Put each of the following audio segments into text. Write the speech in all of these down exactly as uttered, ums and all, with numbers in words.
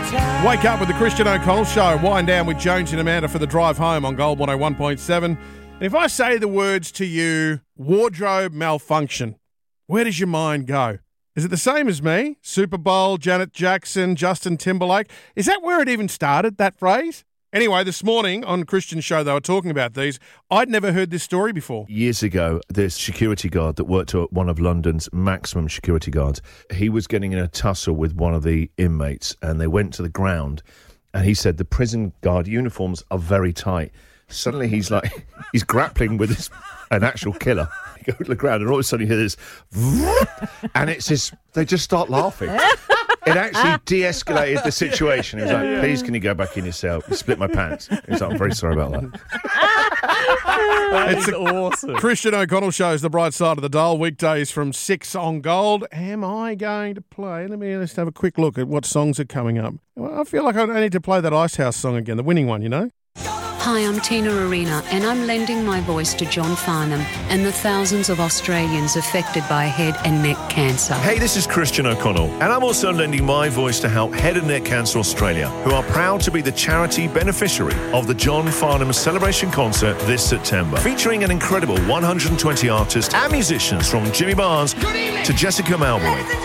Wake up with the Christian O'Connell Show. Wind down with Jones and Amanda for the drive home on Gold one oh one point seven. And if I say the words to you, wardrobe malfunction, where does your mind go? Is it the same as me? Super Bowl, Janet Jackson, Justin Timberlake? Is that where it even started, that phrase? Anyway, this morning on Christian Show, they were talking about these. I'd never heard this story before. Years ago, this security guard that worked at one of London's maximum security guards, he was getting in a tussle with one of the inmates, and they went to the ground, and he said the prison guard uniforms are very tight. Suddenly he's like, he's grappling with this, an actual killer. He goes to the ground, and all of a sudden you hear this, and it's this, they just start laughing. It actually de-escalated the situation. He was like, please, can you go back in your cell? You split my pants. He was like, I'm very sorry about that. That it's is awesome. Christian O'Connell Show's The Bright Side of the Dial, weekdays from six on Gold. Am I going to play? Let me just have a quick look at what songs are coming up. Well, I feel like I need to play that Icehouse song again, the winning one, you know? Hi, I'm Tina Arena, and I'm lending my voice to John Farnham and the thousands of Australians affected by head and neck cancer. Hey, this is Christian O'Connell, and I'm also lending my voice to help Head and Neck Cancer Australia, who are proud to be the charity beneficiary of the John Farnham Celebration Concert this September, featuring an incredible one hundred twenty artists and musicians from Jimmy Barnes to Jessica Malboy.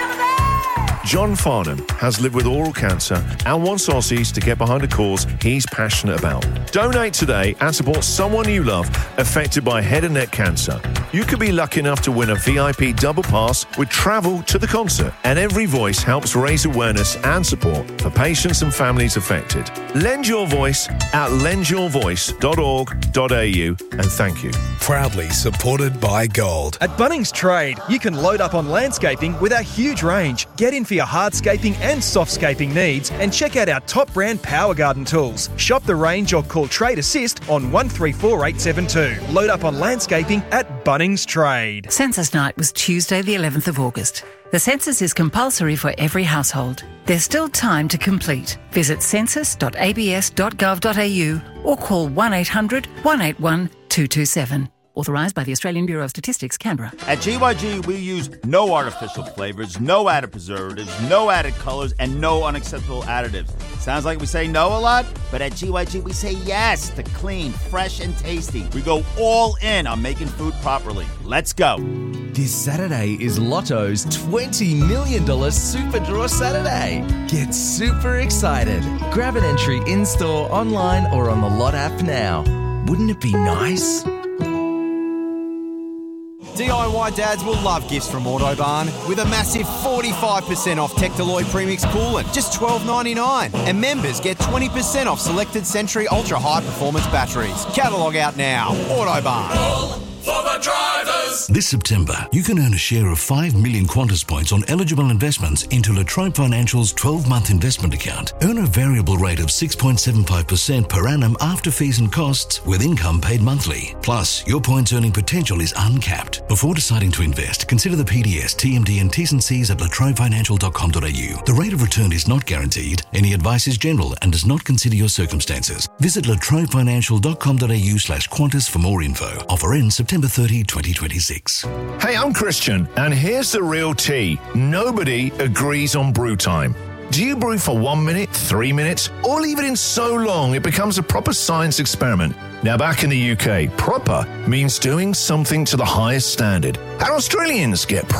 John Farnham has lived with oral cancer and wants Aussies to get behind a cause he's passionate about. Donate today and support someone you love affected by head and neck cancer. You could be lucky enough to win a V I P double pass with travel to the concert, and every voice helps raise awareness and support for patients and families affected. Lend your voice at lend your voice dot org dot a u, and thank you. Proudly supported by Gold. At Bunnings Trade, you can load up on landscaping with our huge range. Get in for your hardscaping and softscaping needs, and check out our top brand Power Garden tools. Shop the range or call Trade Assist on one three four eight seven two. Load up on landscaping at Bunnings Trade. Census night was Tuesday the eleventh of August. The census is compulsory for every household. There's still time to complete. Visit census dot a b s dot gov dot a u or call one eight hundred one eight one two two seven. Authorised by the Australian Bureau of Statistics, Canberra. At G Y G, we use no artificial flavours, no added preservatives, no added colours, and no unacceptable additives. Sounds like we say no a lot, but at G Y G, we say yes to clean, fresh, and tasty. We go all in on making food properly. Let's go. This Saturday is Lotto's twenty million dollars Super Draw Saturday. Get super excited. Grab an entry in-store, online, or on the Lot app now. Wouldn't it be nice? D I Y dads will love gifts from Autobarn with a massive forty-five percent off Tectaloid Premix coolant, just twelve ninety-nine. And members get twenty percent off selected Century Ultra High Performance batteries. Catalogue out now. Autobarn. All for the drivers. This September, you can earn a share of five million Qantas points on eligible investments into Latrobe Financial's twelve-month investment account. Earn a variable rate of six point seven five percent per annum after fees and costs, with income paid monthly. Plus, your points earning potential is uncapped. Before deciding to invest, consider the P D S, T M D and T's and C's at latrobe financial dot com dot a u. The rate of return is not guaranteed. Any advice is general and does not consider your circumstances. Visit latrobe financial dot com dot a u slash Qantas for more info. Offer ends September thirtieth, twenty twenty-six. Hey, I'm Christian, and here's the real tea. Nobody agrees on brew time. Do you brew for one minute, three minutes, or leave it in so long it becomes a proper science experiment? Now, back in the U K, proper means doing something to the highest standard. And Australians get proper.